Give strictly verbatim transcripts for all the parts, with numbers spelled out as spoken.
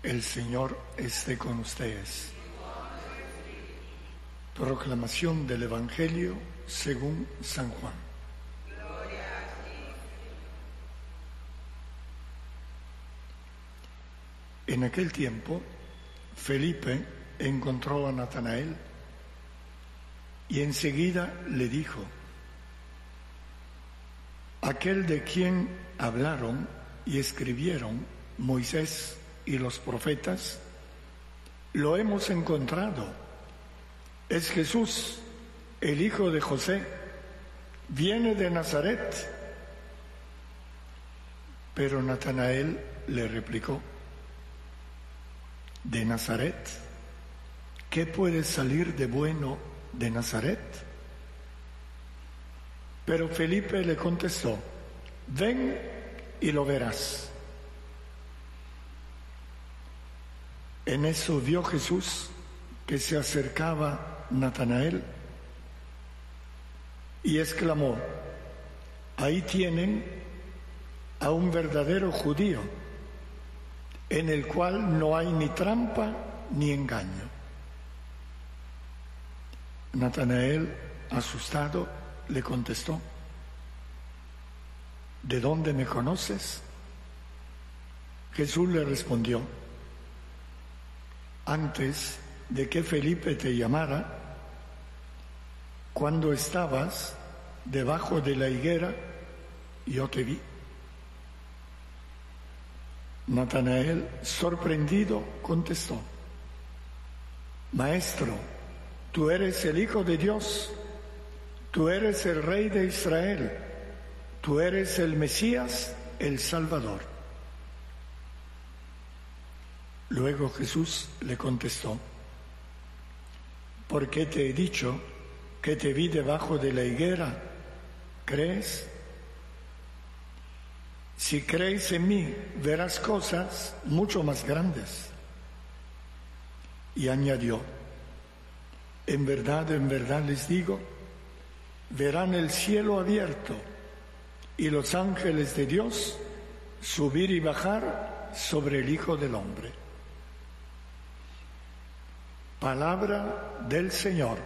El Señor esté con ustedes. Proclamación del Evangelio según San Juan. En aquel tiempo, Felipe encontró a Natanael y enseguida le dijo: aquel de quien hablaron y escribieron Moisés y los profetas, lo hemos encontrado. Es Jesús, el hijo de José, viene de Nazaret. Pero Natanael le replicó: ¿de Nazaret? ¿Qué puede salir de bueno de Nazaret? Pero Felipe le contestó: ven y lo verás. En eso vio Jesús que se acercaba Natanael y exclamó: ahí tienen a un verdadero judío, en el cual no hay ni trampa ni engaño. Natanael, asustado, le contestó: ¿de dónde me conoces? Jesús le respondió: antes de que Felipe te llamara, cuando estabas debajo de la higuera, yo te vi. Natanael, sorprendido, contestó: Maestro, tú eres el Hijo de Dios, tú eres el Rey de Israel, tú eres el Mesías, el Salvador. Luego Jesús le contestó: ¿por qué te he dicho que te vi debajo de la higuera? ¿Crees? Si crees en mí, verás cosas mucho más grandes. Y añadió: en verdad, en verdad les digo, verán el cielo abierto y los ángeles de Dios subir y bajar sobre el Hijo del Hombre. Palabra del Señor.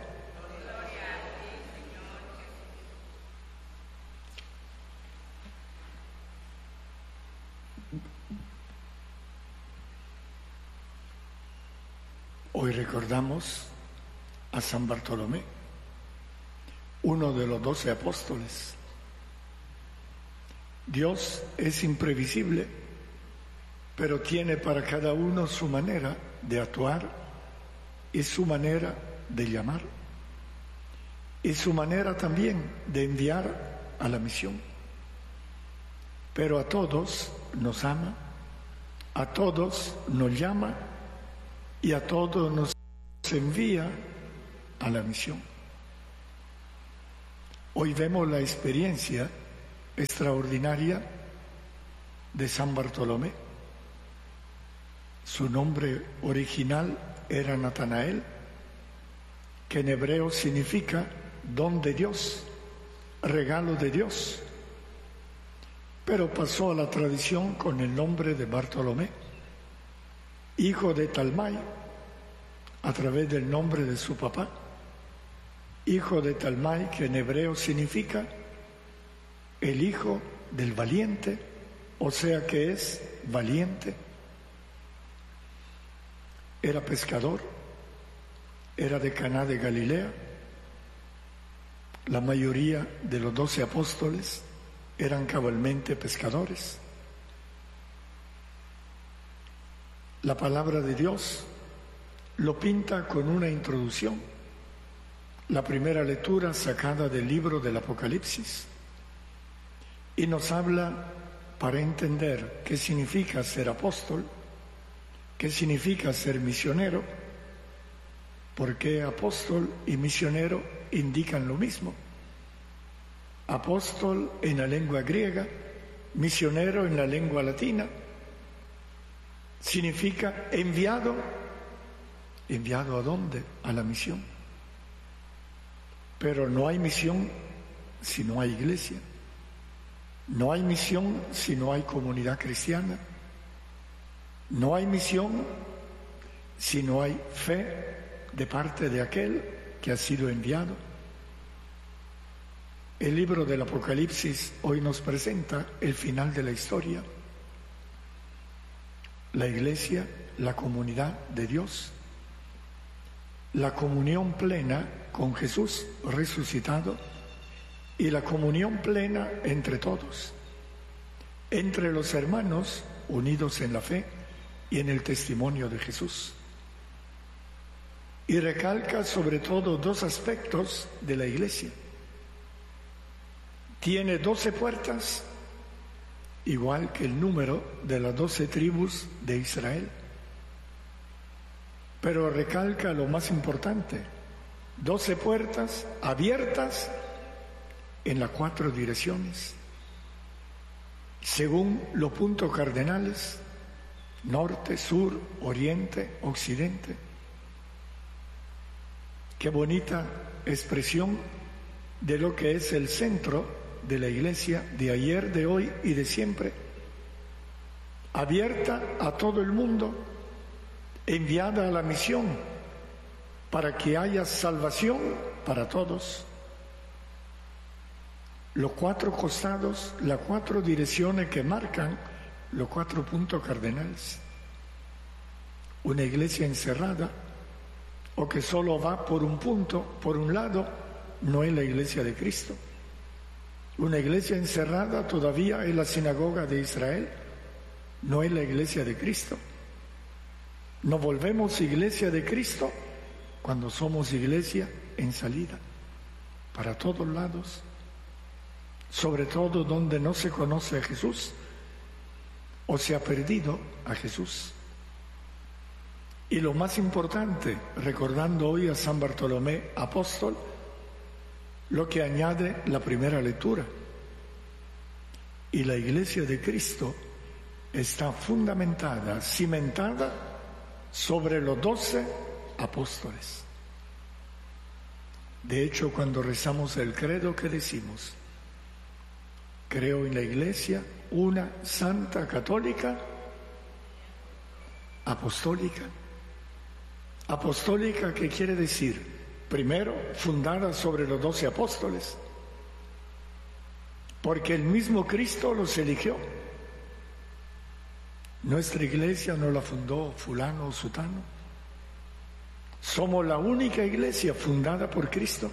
Hoy recordamos a San Bartolomé, uno de los doce apóstoles. Dios es imprevisible, pero tiene para cada uno su manera de actuar y su manera de llamar y su manera también de enviar a la misión. Pero a todos nos ama, a todos nos llama y a todos nos envía a la misión. Hoy vemos la experiencia extraordinaria de San Bartolomé. Su nombre original era Natanael, que en hebreo significa don de Dios, regalo de Dios, pero pasó a la tradición con el nombre de Bartolomé, hijo de Talmai, a través del nombre de su papá, hijo de Talmai, que en hebreo significa el hijo del valiente, o sea que es valiente. Era pescador, era de Caná de Galilea. La mayoría de los doce apóstoles eran cabalmente pescadores. La palabra de Dios lo pinta con una introducción. La primera lectura sacada del libro del Apocalipsis y nos habla para entender qué significa ser apóstol, qué significa ser misionero, porque apóstol y misionero indican lo mismo. Apóstol en la lengua griega, misionero en la lengua latina, significa enviado. ¿Enviado a dónde? A la misión. Pero no hay misión si no hay iglesia. No hay misión si no hay comunidad cristiana. No hay misión si no hay fe de parte de aquel que ha sido enviado. El libro del Apocalipsis hoy nos presenta el final de la historia. La Iglesia, la comunidad de Dios, la comunión plena con Jesús resucitado y la comunión plena entre todos, entre los hermanos unidos en la fe y en el testimonio de Jesús. Y recalca sobre todo dos aspectos de la Iglesia. Tiene doce puertas, igual que el número de las doce tribus de Israel. Pero recalca lo más importante, doce puertas abiertas en las cuatro direcciones, según los puntos cardenales, norte, sur, oriente, occidente. Qué bonita expresión de lo que es el centro de la Iglesia de ayer, de hoy y de siempre, abierta a todo el mundo, enviada a la misión para que haya salvación para todos. Los cuatro costados, las cuatro direcciones que marcan los cuatro puntos cardenales. Una iglesia encerrada o que solo va por un punto, por un lado, no es la iglesia de Cristo. Una iglesia encerrada todavía es la sinagoga de Israel, no es la iglesia de Cristo. Nos volvemos iglesia de Cristo cuando somos iglesia en salida, para todos lados, sobre todo donde no se conoce a Jesús o se ha perdido a Jesús. Y lo más importante, recordando hoy a San Bartolomé apóstol, lo que añade la primera lectura. Y la iglesia de Cristo está fundamentada, cimentada sobre los doce apóstoles. De hecho, cuando rezamos el credo, ¿qué decimos? Creo en la iglesia, una santa católica, apostólica. Apostólica, ¿qué quiere decir? Primero, fundada sobre los doce apóstoles, porque el mismo Cristo los eligió. Nuestra iglesia no la fundó fulano o sutano. Somos la única iglesia fundada por Cristo.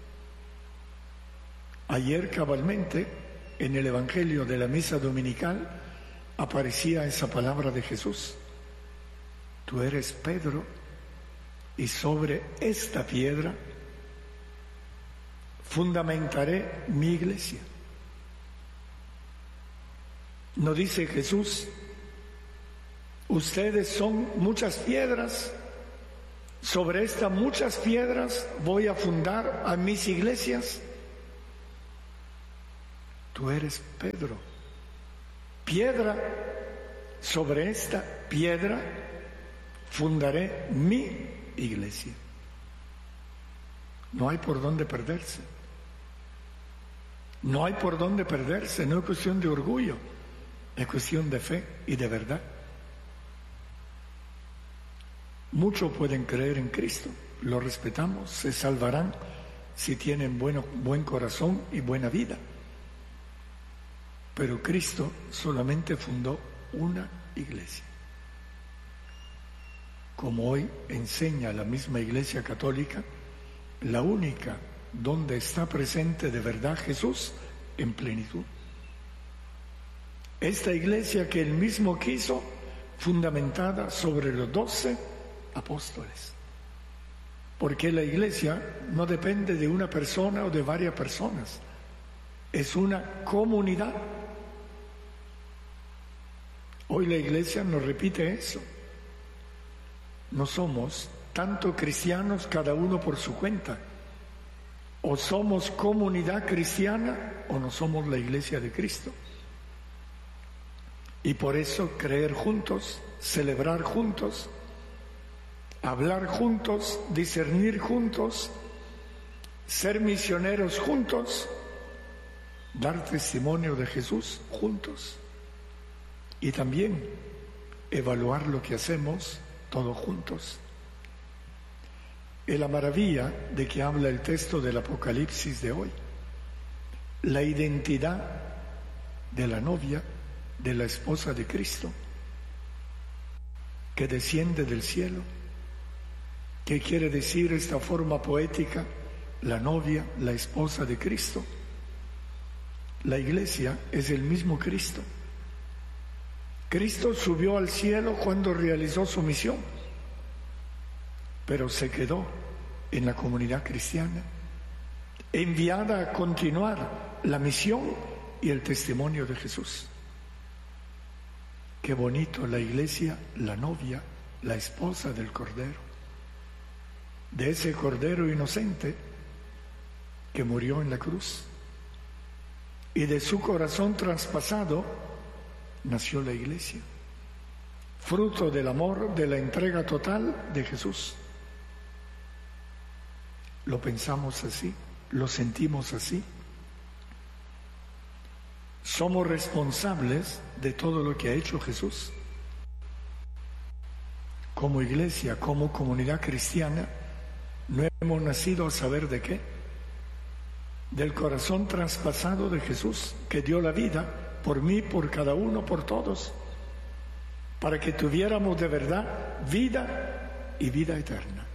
Ayer cabalmente, en el Evangelio de la Misa Dominical, aparecía esa palabra de Jesús. Tú eres Pedro, y sobre esta piedra fundamentaré mi iglesia. No dice Jesús, ustedes son muchas piedras, sobre estas muchas piedras voy a fundar a mis iglesias. Tú eres Pedro, piedra, sobre esta piedra fundaré mi iglesia. No hay por dónde perderse. No hay por dónde perderse, no es cuestión de orgullo, es cuestión de fe y de verdad. Muchos pueden creer en Cristo, lo respetamos, se salvarán si tienen bueno, buen corazón y buena vida. Pero Cristo solamente fundó una iglesia. Como hoy enseña la misma Iglesia Católica, la única donde está presente de verdad Jesús en plenitud. Esta iglesia que él mismo quiso, fundamentada sobre los doce apóstoles. Porque la iglesia no depende de una persona o de varias personas, es una comunidad. Hoy la iglesia nos repite eso. No somos tanto cristianos cada uno por su cuenta. O somos comunidad cristiana o no somos la iglesia de Cristo. Y por eso creer juntos, celebrar juntos, hablar juntos, discernir juntos, ser misioneros juntos, dar testimonio de Jesús juntos. Y también evaluar lo que hacemos todos juntos. Es la maravilla de que habla el texto del Apocalipsis de hoy. La identidad de la novia, de la esposa de Cristo, que desciende del cielo. ¿Qué quiere decir esta forma poética? La novia, la esposa de Cristo. La iglesia es el mismo Cristo. Cristo subió al cielo cuando realizó su misión, pero se quedó en la comunidad cristiana, enviada a continuar la misión y el testimonio de Jesús. Qué bonito la iglesia, la novia, la esposa del Cordero, de ese Cordero inocente que murió en la cruz, y de su corazón traspasado nació la iglesia, fruto del amor, de la entrega total de Jesús. Lo pensamos así, lo sentimos así. Somos responsables de todo lo que ha hecho Jesús. Como iglesia, como comunidad cristiana, no hemos nacido a saber de qué. Del corazón traspasado de Jesús, que dio la vida por mí, por cada uno, por todos, para que tuviéramos de verdad vida y vida eterna.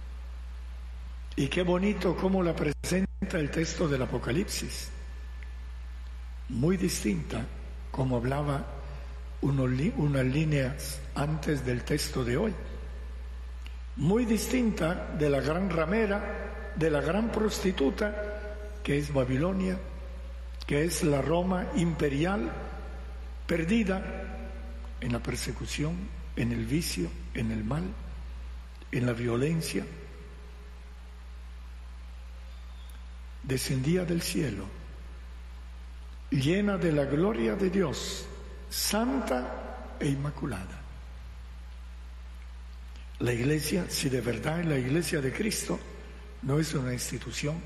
Y qué bonito cómo la presenta el texto del Apocalipsis. Muy distinta, como hablaba unos, unas líneas antes del texto de hoy. Muy distinta de la gran ramera, de la gran prostituta, que es Babilonia, que es la Roma imperial, perdida en la persecución, en el vicio, en el mal, en la violencia. Descendía del cielo, llena de la gloria de Dios, santa e inmaculada. La iglesia, si de verdad es la iglesia de Cristo, no es una institución,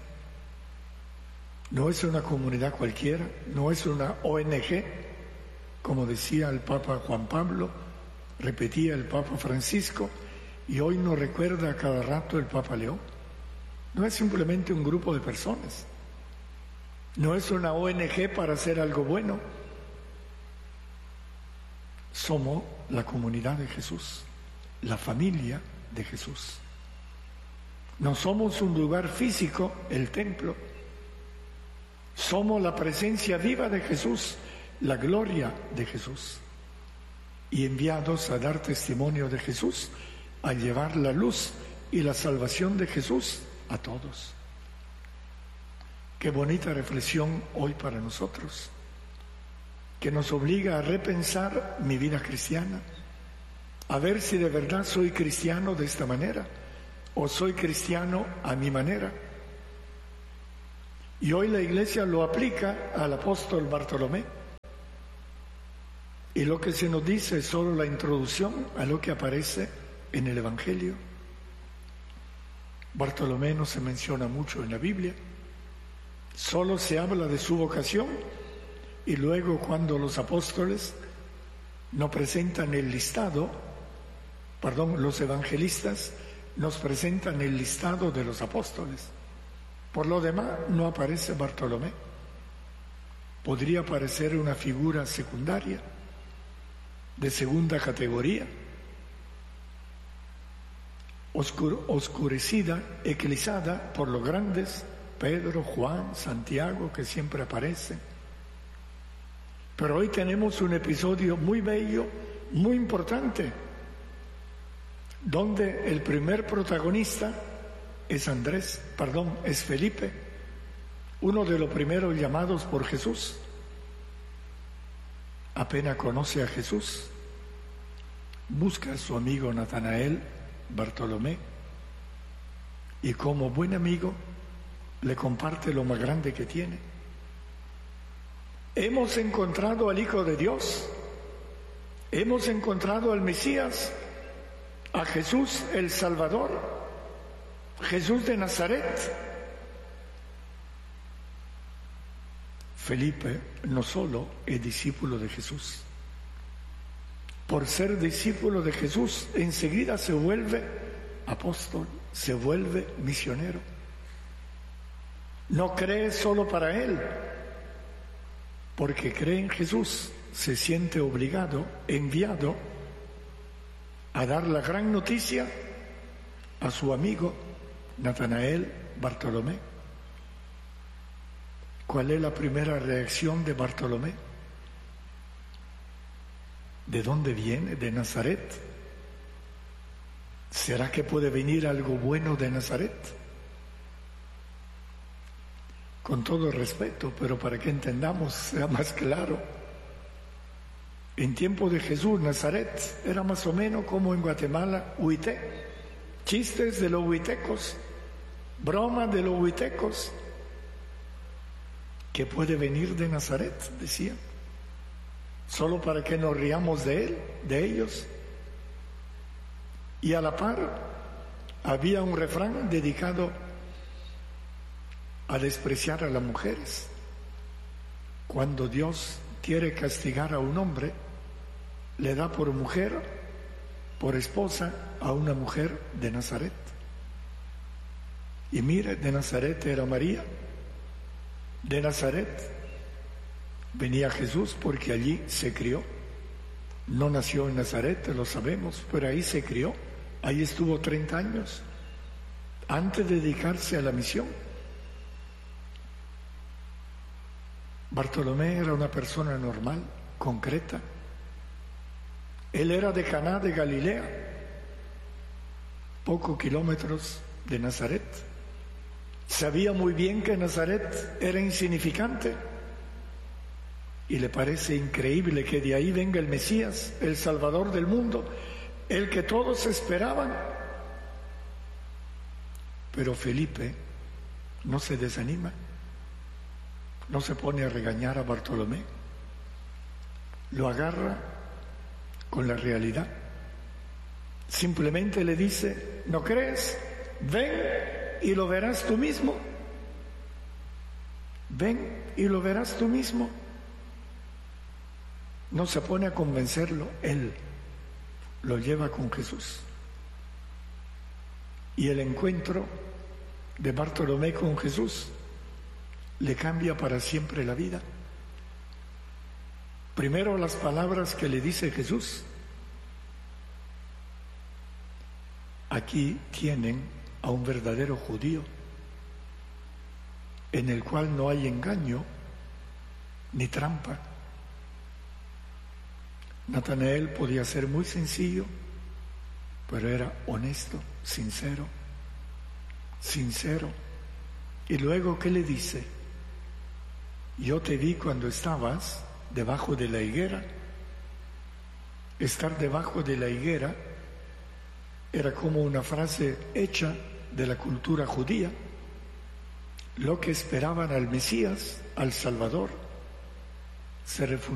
no es una comunidad cualquiera, no es una O N G, como decía el Papa Juan Pablo, repetía el Papa Francisco, y hoy nos recuerda a cada rato el Papa León. No es simplemente un grupo de personas, no es una O N G para hacer algo bueno. Somos la comunidad de Jesús, la familia de Jesús. No somos un lugar físico, el templo. Somos la presencia viva de Jesús, la gloria de Jesús. Y enviados a dar testimonio de Jesús, a llevar la luz y la salvación de Jesús a todos. Qué bonita reflexión hoy para nosotros, que nos obliga a repensar mi vida cristiana, a ver si de verdad soy cristiano de esta manera o soy cristiano a mi manera. Y hoy la Iglesia lo aplica al apóstol Bartolomé. Y lo que se nos dice es solo la introducción a lo que aparece en el Evangelio. Bartolomé no se menciona mucho en la Biblia, solo se habla de su vocación, y luego cuando los apóstoles nos presentan el listado, perdón, los evangelistas nos presentan el listado de los apóstoles. Por lo demás no aparece Bartolomé. Podría parecer una figura secundaria, de segunda categoría, Oscur- oscurecida, eclipsada por los grandes, Pedro, Juan, Santiago, que siempre aparecen. Pero hoy tenemos un episodio muy bello, muy importante, donde el primer protagonista es Andrés, perdón, es Felipe, uno de los primeros llamados por Jesús. Apenas conoce a Jesús, busca a su amigo Natanael, Bartolomé, y como buen amigo le comparte lo más grande que tiene. Hemos encontrado al Hijo de Dios, hemos encontrado al Mesías, a Jesús el Salvador, Jesús de Nazaret. Felipe no solo es discípulo de Jesús, por ser discípulo de Jesús, enseguida se vuelve apóstol, se vuelve misionero. No cree solo para él, porque cree en Jesús, se siente obligado, enviado a dar la gran noticia a su amigo Natanael Bartolomé. ¿Cuál es la primera reacción de Bartolomé? ¿De dónde viene? ¿De Nazaret? ¿Será que puede venir algo bueno de Nazaret? Con todo respeto, pero para que entendamos, sea más claro, en tiempo de Jesús, Nazaret era más o menos como en Guatemala, Huité. Chistes de los huitecos, bromas de los huitecos. ¿Qué puede venir de Nazaret? Decían. Solo para que nos riamos de él, de ellos. Y a la par había un refrán dedicado a despreciar a las mujeres. Cuando Dios quiere castigar a un hombre, le da por mujer, por esposa, a una mujer de Nazaret. Y mire, de Nazaret era María. De Nazaret venía Jesús porque allí se crió. No nació en Nazaret, lo sabemos, pero ahí se crió. Ahí estuvo treinta años antes de dedicarse a la misión. Bartolomé era una persona normal, concreta. Él era de Caná de Galilea, pocos kilómetros de Nazaret. Sabía muy bien que Nazaret era insignificante y le parece increíble que de ahí venga el Mesías, el Salvador del mundo, el que todos esperaban. Pero Felipe no se desanima, no se pone a regañar a Bartolomé, lo agarra con la realidad. Simplemente le dice: ¿no crees? Ven y lo verás tú mismo. Ven y lo verás tú mismo. No se pone a convencerlo, él lo lleva con Jesús. Y el encuentro de Bartolomé con Jesús le cambia para siempre la vida. Primero, las palabras que le dice Jesús: aquí tienen a un verdadero judío, en el cual no hay engaño ni trampa. Natanael podía ser muy sencillo, pero era honesto, sincero, sincero. Y luego, ¿qué le dice? Yo te vi cuando estabas debajo de la higuera. Estar debajo de la higuera era como una frase hecha de la cultura judía, lo que esperaban al Mesías, al Salvador. Se refugiaban